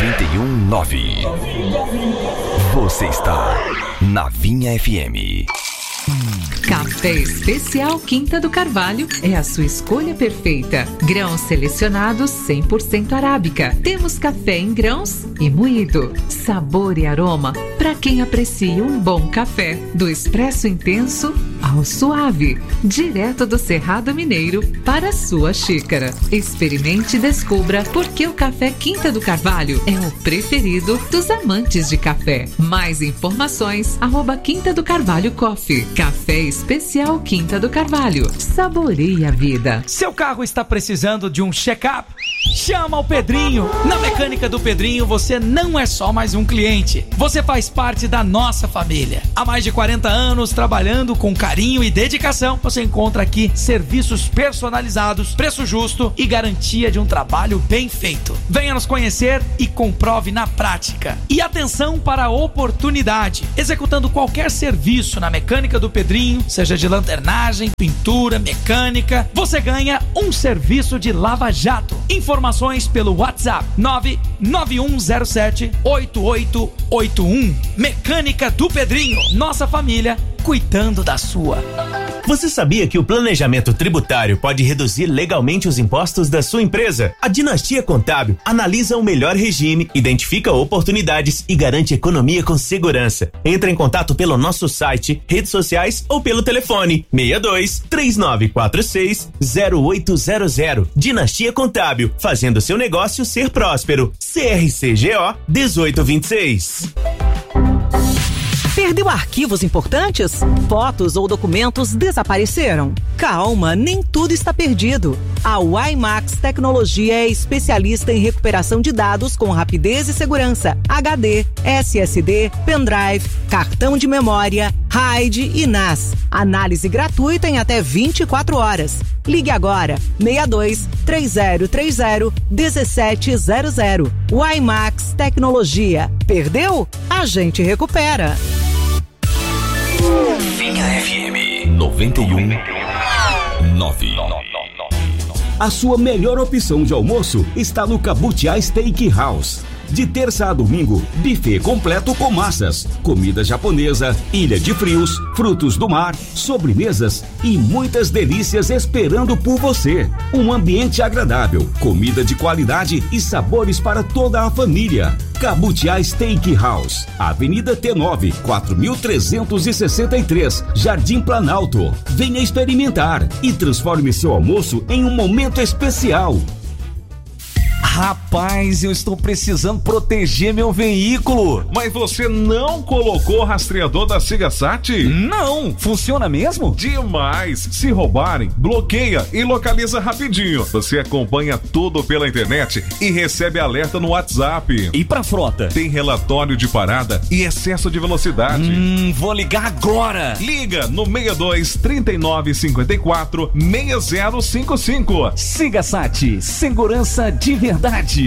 91.9. Você está na Vinha FM. Café Especial Quinta do Carvalho é a sua escolha perfeita. Grãos selecionados 100% arábica. Temos café em grãos e moído. Sabor e aroma para quem aprecia um bom café. Do expresso intenso ao suave. Direto do Cerrado Mineiro para a sua xícara. Experimente e descubra por que o café Quinta do Carvalho é o preferido dos amantes de café. Mais informações, @Quinta do Carvalho Coffee. Café Especial Quinta do Carvalho. Saboreie a vida. Seu carro está precisando de um check-up? Chama o Pedrinho. Na Mecânica do Pedrinho você não é só mais um cliente. Você faz parte da nossa família. Há mais de 40 anos trabalhando com carinho e dedicação. Você encontra aqui serviços personalizados, preço justo e garantia de um trabalho bem feito. Venha nos conhecer e comprove na prática. E atenção para a oportunidade. Executando qualquer serviço na Mecânica do Pedrinho, seja de lanternagem, pintura, mecânica, você ganha um serviço de lava-jato. Informações pelo WhatsApp 991078881. Mecânica do Pedrinho. Nossa família cuidando da sua. Você sabia que o planejamento tributário pode reduzir legalmente os impostos da sua empresa? A Dinastia Contábil analisa o melhor regime, identifica oportunidades e garante economia com segurança. Entre em contato pelo nosso site, redes sociais ou pelo telefone 62-3946-0800. Dinastia Contábil, fazendo seu negócio ser próspero. CRCGO 1826. Perdeu arquivos importantes? Fotos ou documentos desapareceram? Calma, nem tudo está perdido. A WiMax Tecnologia é especialista em recuperação de dados com rapidez e segurança. HD, SSD, pendrive, cartão de memória, RAID e NAS. Análise gratuita em até 24 horas. Ligue agora, 62-3030-1700. WiMax Tecnologia. Perdeu? A gente recupera. Vinha FM 91.9. A sua melhor opção de almoço está no Cabutiá Steakhouse. De terça a domingo, buffet completo com massas, comida japonesa, ilha de frios, frutos do mar, sobremesas e muitas delícias esperando por você. Um ambiente agradável, comida de qualidade e sabores para toda a família. Cabutiá Steakhouse, Avenida T9, 4363, Jardim Planalto. Venha experimentar e transforme seu almoço em um momento especial. Rapaz, eu estou precisando proteger meu veículo. Mas você não colocou o rastreador da Sigasat? Não, funciona mesmo? Demais! Se roubarem, bloqueia e localiza rapidinho. Você acompanha tudo pela internet e recebe alerta no WhatsApp. E pra frota? Tem relatório de parada e excesso de velocidade. Vou ligar agora. Liga no 62 39 54 6055. Sigasat, segurança de verdade.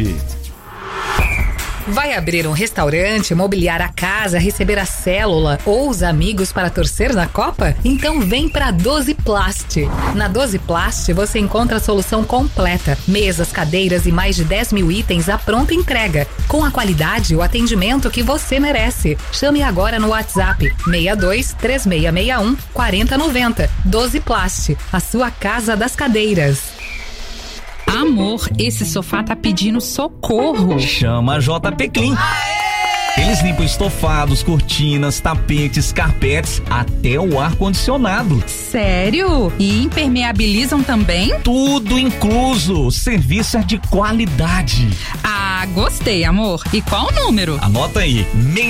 Vai abrir um restaurante, mobiliar a casa, receber a célula ou os amigos para torcer na Copa? Então vem pra 12 Plast. Na 12 Plast você encontra a solução completa. Mesas, cadeiras e mais de 10 mil itens à pronta entrega. Com a qualidade e o atendimento que você merece. Chame agora no WhatsApp 62-3661-4090. 12 Plast, a sua casa das cadeiras. Amor, esse sofá tá pedindo socorro. Chama a JP Clean. Eles limpam estofados, cortinas, tapetes, carpetes, até o ar-condicionado. Sério? E impermeabilizam também? Tudo incluso. O serviço é de qualidade. Ah, gostei, amor. E qual o número? Anota aí,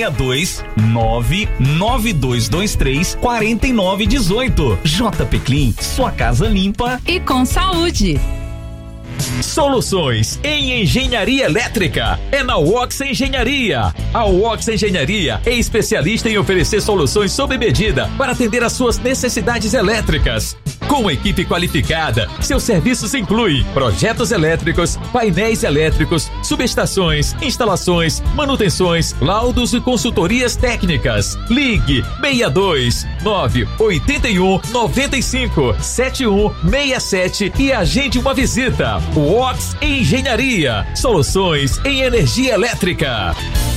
62992234918. JP Clean, sua casa limpa e com saúde. Soluções em engenharia elétrica é na Wox Engenharia. A Wox Engenharia é especialista em oferecer soluções sob medida para atender às suas necessidades elétricas. Com equipe qualificada, seus serviços incluem projetos elétricos, painéis elétricos, subestações, instalações, manutenções, laudos e consultorias técnicas. Ligue 62 981 95 7167 e agende uma visita. Ox Engenharia, soluções em energia elétrica.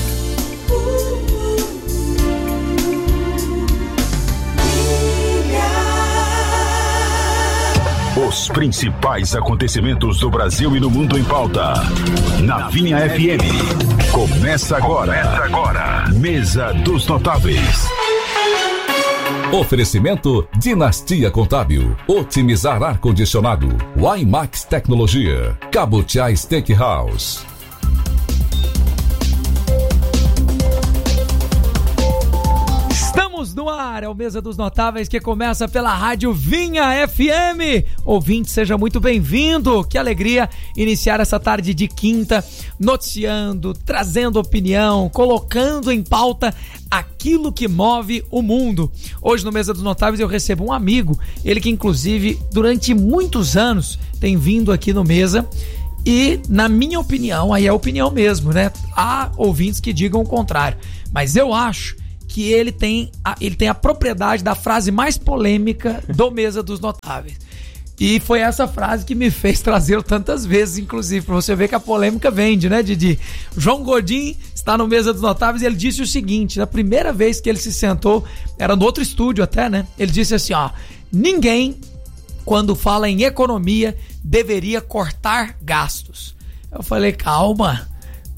Os principais acontecimentos do Brasil e do mundo em pauta. Na Vinha FM. Começa agora. Mesa dos Notáveis. Oferecimento Dinastia Contábil. Otimizar ar-condicionado. WiMAX Tecnologia. Cabutiá Steakhouse. Estamos no ar, é o Mesa dos Notáveis que começa pela Rádio Vinha FM. Ouvinte, seja muito bem-vindo. Que alegria iniciar essa tarde de quinta, noticiando, trazendo opinião, colocando em pauta aquilo que move o mundo. Hoje no Mesa dos Notáveis eu recebo um amigo, ele que inclusive durante muitos anos tem vindo aqui no Mesa. E, na minha opinião, aí é opinião mesmo, né? Há ouvintes que digam o contrário, mas eu acho que ele tem a propriedade da frase mais polêmica do Mesa dos Notáveis. E foi essa frase que me fez trazê-lo tantas vezes, inclusive, pra você ver que a polêmica vende, né, Didi? João Godin está no Mesa dos Notáveis e ele disse o seguinte, na primeira vez que ele se sentou, era no outro estúdio até, né? Ele disse assim, ó, ninguém, quando fala em economia, deveria cortar gastos. Eu falei, calma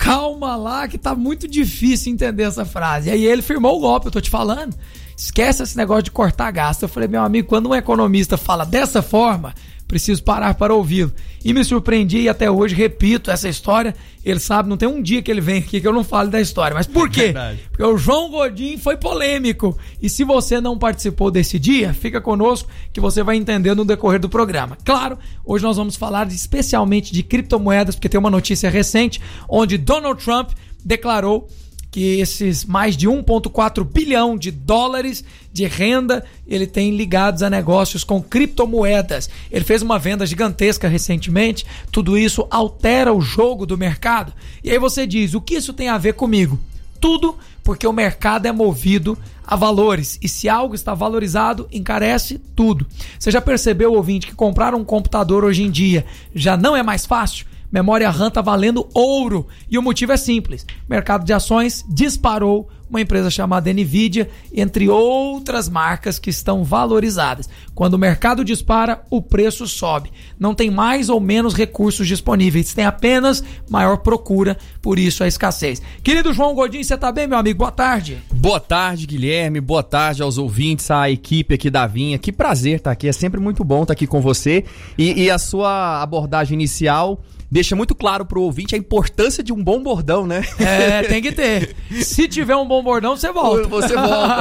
lá que tá muito difícil entender essa frase. E aí ele firmou o golpe, eu tô te falando. Esquece esse negócio de cortar gasto. Eu falei, meu amigo, quando um economista fala dessa forma, preciso parar para ouvi-lo. E me surpreendi e até hoje repito essa história. Ele sabe, não tem um dia que ele vem aqui que eu não fale da história. Mas por quê? Porque o João Godin foi polêmico. E se você não participou desse dia, fica conosco que você vai entender no decorrer do programa. Claro, hoje nós vamos falar especialmente de criptomoedas, porque tem uma notícia recente onde Donald Trump declarou que esses mais de 1,4 bilhão de dólares de renda ele tem ligados a negócios com criptomoedas. Ele fez uma venda gigantesca recentemente, tudo isso altera o jogo do mercado. E aí você diz, o que isso tem a ver comigo? Tudo, porque o mercado é movido a valores. E se algo está valorizado, encarece tudo. Você já percebeu, ouvinte, que comprar um computador hoje em dia já não é mais fácil? Memória RAM tá valendo ouro e o motivo é simples. O mercado de ações disparou, uma empresa chamada Nvidia, entre outras marcas que estão valorizadas. Quando o mercado dispara, o preço sobe. Não tem mais ou menos recursos disponíveis, tem apenas maior procura, por isso a escassez. Querido João Godin, você tá bem, meu amigo? Boa tarde. Boa tarde, Guilherme. Boa tarde aos ouvintes, à equipe aqui da Vinha. Que prazer estar aqui, é sempre muito bom estar aqui com você. E a sua abordagem inicial deixa muito claro pro ouvinte a importância de um bom bordão, né? É, tem que ter. Se tiver um bom bordão, você volta. Você volta,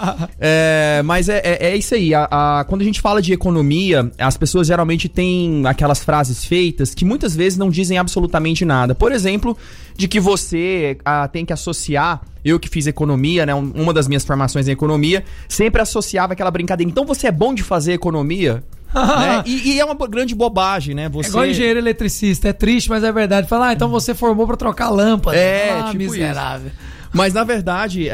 né? Mas é isso aí. Quando a gente fala de economia, as pessoas geralmente têm aquelas frases feitas que muitas vezes não dizem absolutamente nada. Por exemplo, de que você tem que associar... Eu que fiz economia, né? Uma das minhas formações em economia, sempre associava aquela brincadeira. Então você é bom de fazer economia? Né? E é uma grande bobagem, né? Você... É igual engenheiro eletricista, é triste, mas é verdade. Fala, então você formou pra trocar lâmpada. Tipo miserável. Isso. Mas na verdade,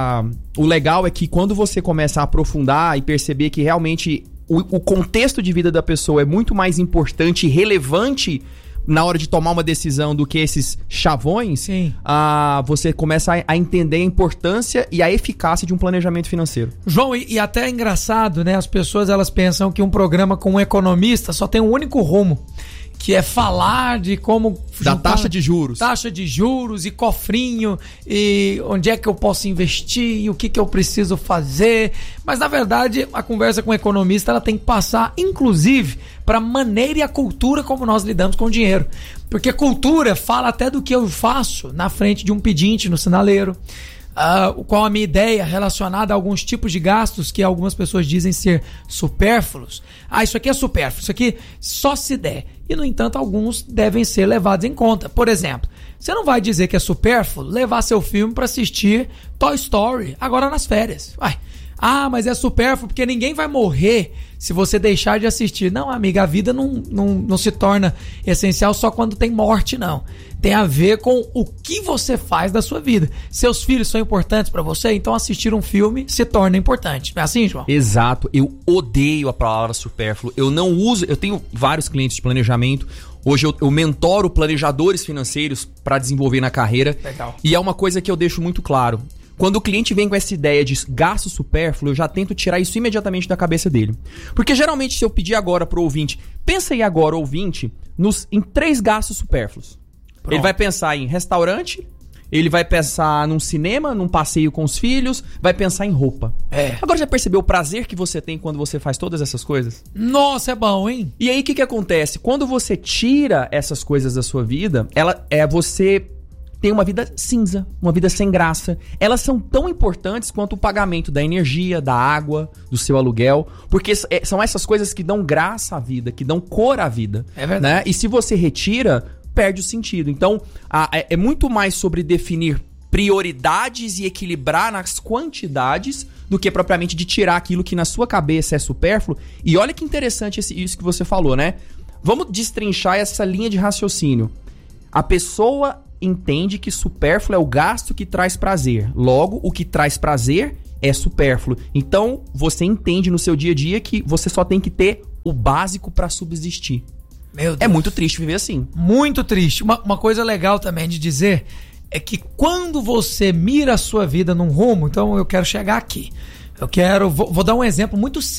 o legal é que quando você começa a aprofundar e perceber que realmente o contexto de vida da pessoa é muito mais importante e relevante na hora de tomar uma decisão do que esses chavões, você começa a entender a importância e a eficácia de um planejamento financeiro. João, e até é engraçado, né? As pessoas elas pensam que um programa com um economista só tem um único rumo, que é falar de como... Da taxa de juros. Taxa de juros e cofrinho, e onde é que eu posso investir, e o que eu preciso fazer. Mas, na verdade, a conversa com o economista ela tem que passar, inclusive, para a maneira e a cultura como nós lidamos com o dinheiro. Porque cultura fala até do que eu faço na frente de um pedinte no sinaleiro. Qual a minha ideia relacionada a alguns tipos de gastos que algumas pessoas dizem ser supérfluos. Isso aqui é supérfluo, isso aqui só se der. E, no entanto, alguns devem ser levados em conta. Por exemplo, você não vai dizer que é supérfluo levar seu filme para assistir Toy Story agora nas férias. Mas é supérfluo porque ninguém vai morrer se você deixar de assistir. Não, amiga, a vida não se torna essencial só quando tem morte, não. Tem a ver com o que você faz da sua vida. Seus filhos são importantes pra você, então assistir um filme se torna importante. Não é assim, João? Exato. Eu odeio a palavra supérfluo. Eu não uso... Eu tenho vários clientes de planejamento. Hoje eu mentoro planejadores financeiros pra desenvolver na carreira. Legal. E é uma coisa que eu deixo muito claro. Quando o cliente vem com essa ideia de gasto supérfluo, eu já tento tirar isso imediatamente da cabeça dele. Porque geralmente se eu pedir agora pro ouvinte, pensa aí agora, ouvinte, em 3 gastos supérfluos. Pronto. Ele vai pensar em restaurante, ele vai pensar num cinema, num passeio com os filhos, vai pensar em roupa. Agora já percebeu o prazer que você tem quando você faz todas essas coisas? Nossa, é bom, hein? E aí o que acontece? Quando você tira essas coisas da sua vida, você tem uma vida cinza, uma vida sem graça. Elas são tão importantes quanto o pagamento da energia, da água, do seu aluguel, porque são essas coisas que dão graça à vida, que dão cor à vida. É verdade. Né? E se você retira, perde o sentido. Então, é muito mais sobre definir prioridades e equilibrar nas quantidades do que propriamente de tirar aquilo que na sua cabeça é supérfluo. E olha que interessante isso que você falou, né? Vamos destrinchar essa linha de raciocínio. A pessoa entende que supérfluo é o gasto que traz prazer. Logo, o que traz prazer é supérfluo. Então, você entende no seu dia a dia que você só tem que ter o básico para subsistir. Meu Deus. É muito triste viver assim. Muito triste. Uma coisa legal também de dizer é que quando você mira a sua vida num rumo, então eu quero chegar aqui. Vou dar um exemplo muito simples.